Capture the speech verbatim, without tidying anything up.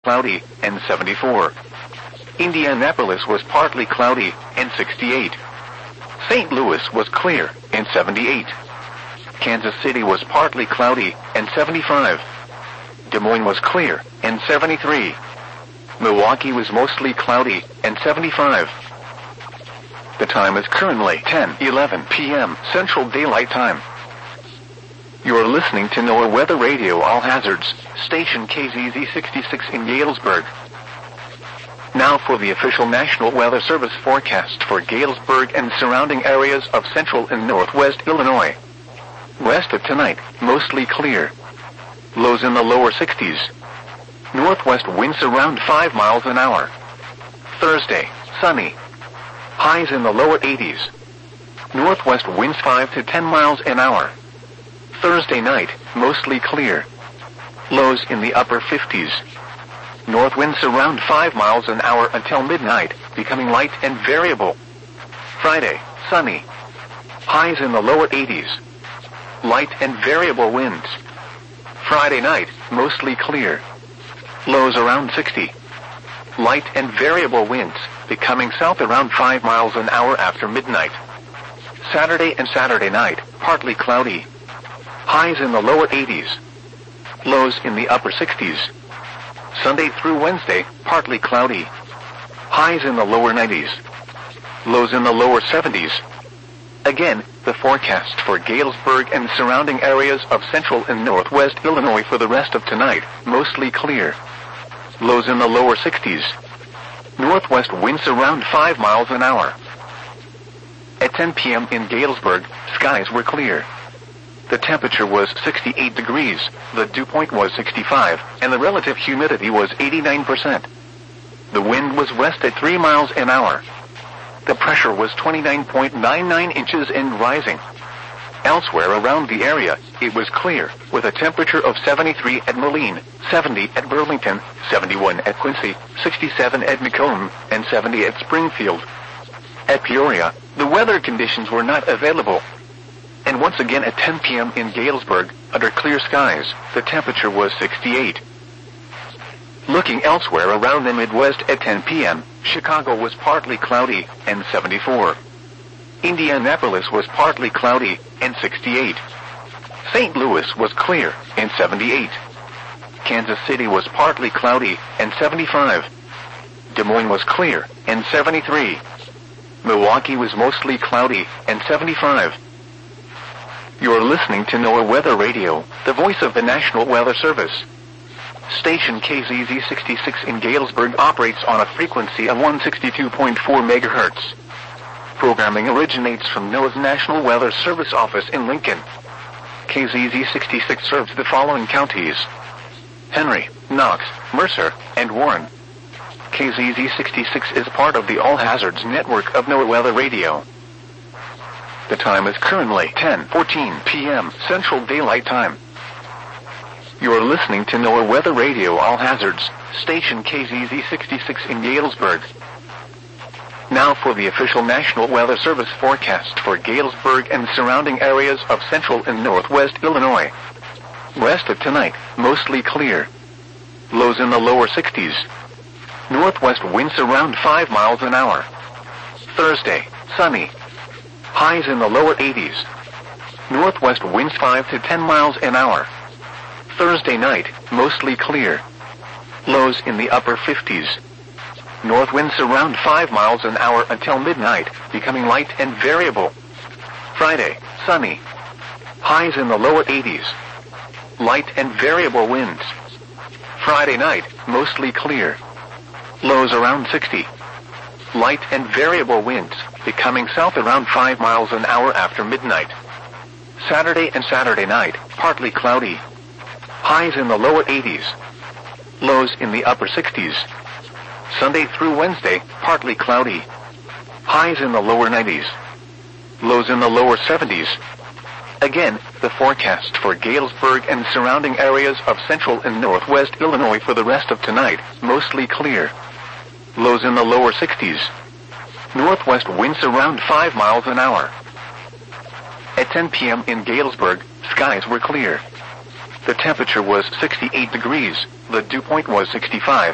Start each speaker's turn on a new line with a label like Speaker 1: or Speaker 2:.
Speaker 1: cloudy, and seventy-four. Indianapolis was partly cloudy, and sixty-eight. Saint Louis was clear, and seventy-eight. Kansas City was partly cloudy, and seventy-five. Des Moines was clear, and seventy-three. Milwaukee was mostly cloudy, and seventy-five. The time is currently ten eleven p m Central Daylight Time. You are listening to NOAA Weather Radio All Hazards, station K Z Z sixty-six in Galesburg. Now for the official National Weather Service forecast for Galesburg and surrounding areas of central and northwest Illinois. West of tonight, mostly clear. Lows in the lower sixties. Northwest winds around five miles an hour. Thursday, sunny. Highs in the lower eighties. Northwest winds five to ten miles an hour. Thursday night, mostly clear. Lows in the upper fifties. North winds around five miles an hour until midnight, becoming light and variable. Friday, sunny. Highs in the lower eighties. Light and variable winds. Friday night, mostly clear. Lows around sixty. Light and variable winds, becoming south around five miles an hour after midnight. Saturday and Saturday night, partly cloudy. Highs in the lower eighties. Lows in the upper sixties. Sunday through Wednesday, partly cloudy. Highs in the lower nineties. Lows in the lower seventies. Again, the forecast for Galesburg and surrounding areas of central and northwest Illinois for the rest of tonight, mostly clear. Lows in the lower sixties. Northwest winds around five miles an hour. At ten p m in Galesburg, skies were clear. The temperature was sixty-eight degrees, the dew point was sixty-five, and the relative humidity was eighty-nine percent. The wind was west at three miles an hour. The pressure was twenty-nine point nine nine inches and rising. Elsewhere around the area, it was clear, with a temperature of seventy-three at Moline, seventy at Burlington, seventy-one at Quincy, sixty-seven at Macomb, and seventy at Springfield. At Peoria, the weather conditions were not available. And once again at ten p m in Galesburg, under clear skies, the temperature was sixty-eight. Looking elsewhere around the Midwest at ten p m, Chicago was partly cloudy, and seventy-four. Indianapolis was partly cloudy, and sixty-eight. Saint Louis was clear, and seventy-eight. Kansas City was partly cloudy, and seventy-five. Des Moines was clear, and seventy-three. Milwaukee was mostly cloudy, and seventy-five. You are listening to NOAA Weather Radio, the voice of the National Weather Service. Station K Z Z sixty-six in Galesburg operates on a frequency of one sixty-two point four megahertz. Programming originates from NOAA's National Weather Service office in Lincoln. K Z Z sixty-six serves the following counties: Henry, Knox, Mercer, and Warren. K Z Z sixty-six is part of the All Hazards network of NOAA Weather Radio. The time is currently ten fourteen p m Central Daylight Time. You are listening to NOAA Weather Radio All Hazards, station K Z Z sixty-six in Galesburg. Now for the official National Weather Service forecast for Galesburg and surrounding areas of central and northwest Illinois. West of tonight, mostly clear. Lows in the lower sixties. Northwest winds around five miles an hour. Thursday, sunny. Highs in the lower eighties. Northwest winds five to ten miles an hour. Thursday night, mostly clear. Lows in the upper fifties. North winds around five miles an hour until midnight, becoming light and variable. Friday, sunny. Highs in the lower eighties. Light and variable winds. Friday night, mostly clear. Lows around sixty. Light and variable winds, becoming south around five miles an hour after midnight. Saturday and Saturday night, partly cloudy. Highs in the lower eighties. Lows in the upper sixties. Sunday through Wednesday, partly cloudy. Highs in the lower nineties. Lows in the lower seventies. Again, the forecast for Galesburg and surrounding areas of central and northwest Illinois for the rest of tonight, mostly clear. Lows in the lower sixties. Northwest winds around five miles an hour. At ten p m in Galesburg, skies were clear. The temperature was sixty-eight degrees, the dew point was sixty-five,